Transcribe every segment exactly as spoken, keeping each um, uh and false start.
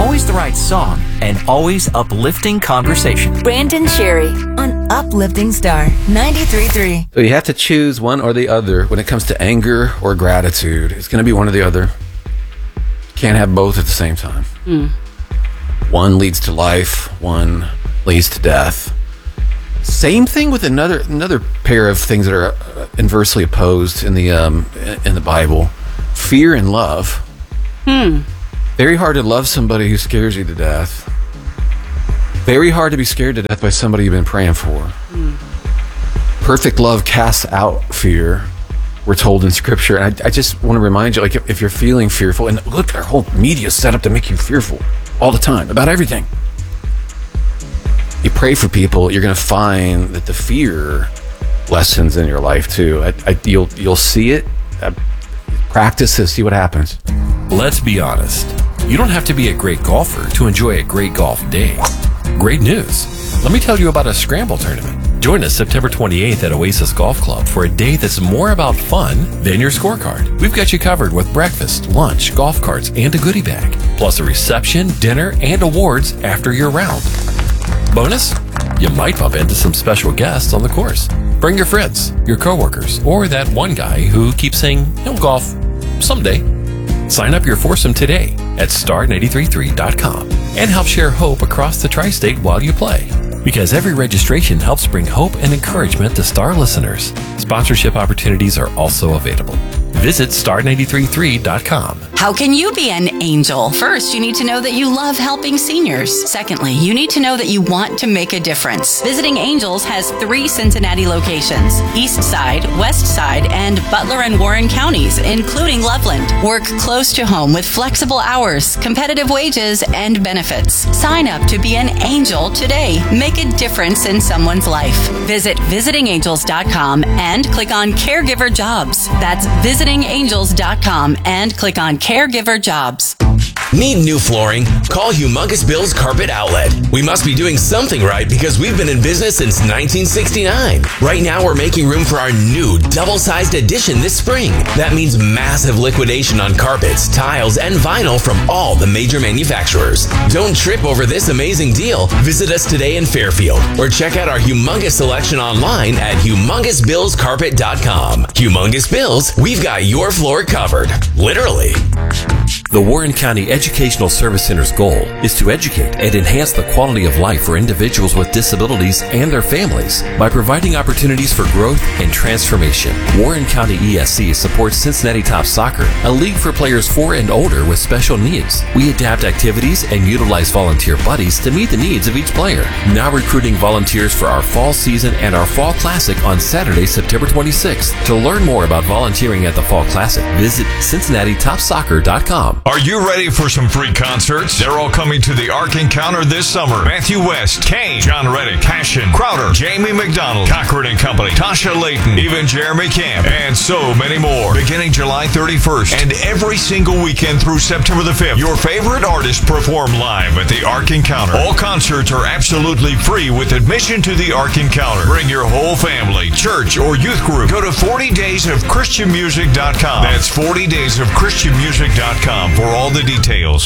always the right song and always uplifting conversation. Brandon Sherry on Uplifting Star ninety-three point three. So you have to choose one or the other when it comes to anger or gratitude. It's going to be one or the other. Can't have both at the same time. Mm. One leads to life, one leads to death. Same thing with another another pair of things that are inversely opposed in the um, in the Bible: fear and love. Hmm. Very hard to love somebody who scares you to death. Very hard to be scared to death by somebody you've been praying for. Hmm. Perfect love casts out fear, we're told in Scripture. And I, I just want to remind you, like, if, if you're feeling fearful, and look, our whole media is set up to make you fearful all the time about everything. You pray for people, you're going to find that the fear lessens in your life too. I, I, you'll you'll see it. Uh, practice this, see what happens. Let's be honest. You don't have to be a great golfer to enjoy a great golf day. Great news. Let me tell you about a scramble tournament. Join us September twenty-eighth at Oasis Golf Club for a day that's more about fun than your scorecard. We've got you covered with breakfast, lunch, golf carts, and a goodie bag, plus a reception, dinner, and awards after your round. Bonus, you might bump into some special guests on the course. Bring your friends, your coworkers, or that one guy who keeps saying he'll golf someday. Sign up your foursome today at star nine three three dot com and help share hope across the tri-state while you play. Because every registration helps bring hope and encouragement to Star listeners. Sponsorship opportunities are also available. Visit star nine three three dot com. How can you be an angel? First, you need to know that you love helping seniors. Secondly, you need to know that you want to make a difference. Visiting Angels has three Cincinnati locations: East Side, West Side, and Butler and Warren counties, including Loveland. Work close to home with flexible hours, competitive wages, and benefits. Sign up to be an angel today. Make a difference in someone's life. Visit visiting angels dot com and click on Caregiver Jobs. That's visiting angels dot com and click on Caregiver Jobs. Need new flooring? Call Humongous Bill's Carpet Outlet. We must be doing something right because we've been in business since nineteen sixty-nine. Right now, we're making room for our new double-sized addition this spring. That means massive liquidation on carpets, tiles, and vinyl from all the major manufacturers. Don't trip over this amazing deal. Visit us today in Fairfield or check out our humongous selection online at humongous bills carpet dot com. Humongous Bills, we've got your floor covered. Literally. The Warren County Educational Service Center's goal is to educate and enhance the quality of life for individuals with disabilities and their families by providing opportunities for growth and transformation. Warren County E S C supports Cincinnati Top Soccer, a league for players four and older with special needs. We adapt activities and utilize volunteer buddies to meet the needs of each player. Now recruiting volunteers for our fall season and our Fall Classic on Saturday, September twenty-sixth. To learn more about volunteering at the Fall Classic, visit cincinnati top soccer dot com. Are you ready for some free concerts? They're all coming to the Ark Encounter this summer. Matthew West, Kane, John Reddick, Passion, Crowder, Jamie McDonald, Cochran and Company, Tasha Layton, even Jeremy Camp, and so many more. Beginning July thirty-first and every single weekend through September the fifth, your favorite artists perform live at the Ark Encounter. All concerts are absolutely free with admission to the Ark Encounter. Bring your whole family, church, or youth group. Go to forty days of christian music dot com. That's forty days of christian music dot com for all the details.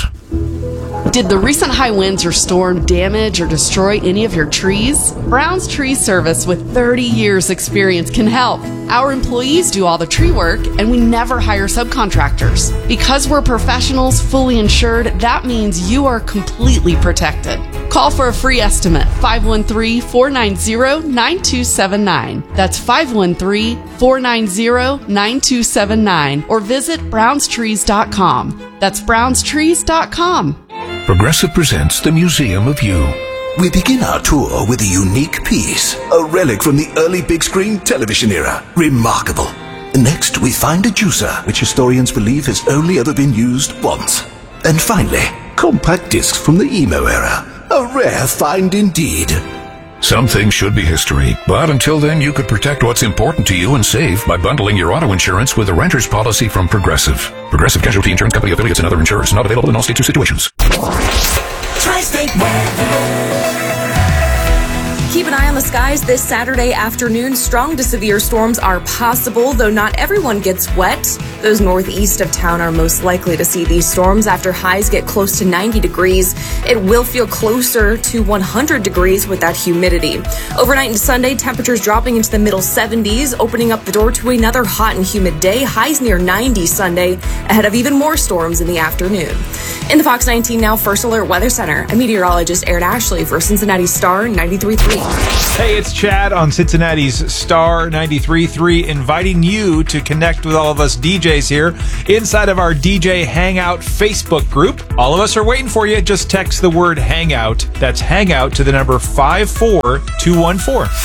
Did the recent high winds or storm damage or destroy any of your trees? Brown's Tree Service with thirty years experience can help. Our employees do all the tree work and we never hire subcontractors. Because we're professionals, fully insured, that means you are completely protected. Call for a free estimate, five one three, four nine zero, nine two seven nine. That's five one three, four nine zero, nine two seven nine. Or visit browns trees dot com. That's browns trees dot com. Progressive presents the Museum of You. We begin our tour with a unique piece, a relic from the early big screen television era. Remarkable. Next, we find a juicer, which historians believe has only ever been used once. And finally, compact discs from the emo era. A rare find indeed. Some things should be history, but until then you could protect what's important to you and save by bundling your auto insurance with a renter's policy from Progressive. Progressive Casualty Insurance Company affiliates and other insurers not available in all states or situations. Tri-State Weather. keep an eye on the skies this Saturday afternoon. Strong to severe storms are possible, though not everyone gets wet. Those northeast of town are most likely to see these storms after highs get close to ninety degrees. It will feel closer to one hundred degrees with that humidity. Overnight into Sunday, temperatures dropping into the middle seventies, opening up the door to another hot and humid day. Highs near ninety Sunday, ahead of even more storms in the afternoon. In the Fox nineteen Now First Alert Weather Center, I'm meteorologist Aaron Ashley for Cincinnati Star ninety-three point three. Hey, it's Chad on Cincinnati's Star ninety-three point three, inviting you to connect with all of us D Js here inside of our D J Hangout Facebook group. All of us are waiting for you. Just text the word Hangout. That's Hangout to the number five four two one four.